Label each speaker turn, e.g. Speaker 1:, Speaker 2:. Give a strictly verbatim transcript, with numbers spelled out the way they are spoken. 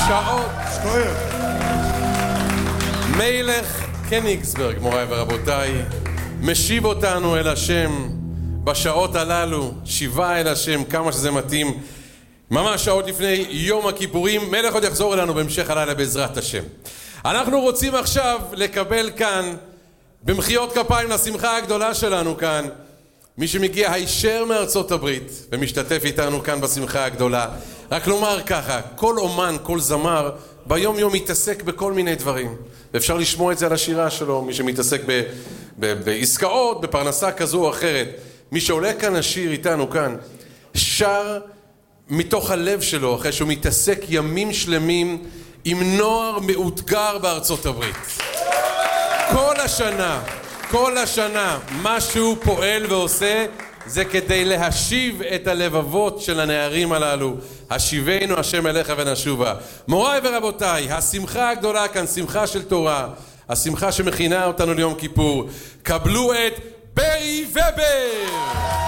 Speaker 1: שעות. מלך קניגסברג, מוריי ורבותיי, משיב אותנו אל השם בשעות הללו, שיבה אל השם, כמה שזה מתאים, ממש שעות לפני יום הכיפורים. מלך עוד יחזור אלינו בהמשך הלילה בעזרת השם. אנחנו רוצים עכשיו לקבל כאן במחיאות כפיים לשמחה הגדולה שלנו כאן מי שמגיע הישר מארצות הברית ומשתתף איתנו כאן בשמחה הגדולה. רק לומר ככה, כל אומן, כל זמר ביום יום מתעסק בכל מיני דברים, ואפשר לשמוע את זה על השירה שלו. מי שמתעסק ב- ב- בעסקאות, בפרנסה כזו או אחרת, מי שעולה כאן השיר איתנו כאן שר מתוך הלב שלו אחרי שהוא מתעסק ימים שלמים עם נוער מאותגר בארצות הברית. כל השנה, כל השנה, מה שהוא פועל ועושה זה כדי להשיב את הלבבות של הנערים הללו. השיבנו השם אליך ונשובה. מוריי ורבותיי, השמחה הגדולה כאן, שמחה של תורה, השמחה שמכינה אותנו ליום כיפור. קבלו את ברי ובר.